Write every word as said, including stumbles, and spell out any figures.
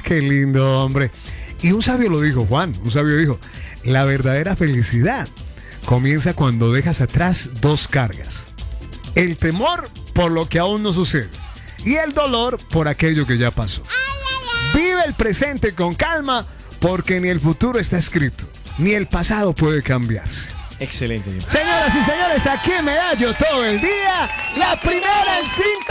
Qué lindo, hombre. Y un sabio lo dijo, Juan, un sabio dijo, la verdadera felicidad comienza cuando dejas atrás dos cargas. El temor por lo que aún no sucede y el dolor por aquello que ya pasó. Vive el presente con calma porque ni el futuro está escrito, ni el pasado puede cambiarse. Excelente. Señoras y señores, aquí en Medallo todo el día, la primera en cinco.